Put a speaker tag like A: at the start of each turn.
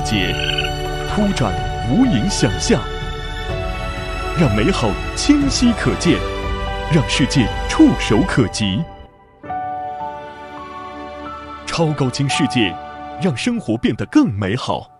A: 界，铺展无垠想象，让美好清晰可见，让世界触手可及。超高清世界，让生活变得更美好。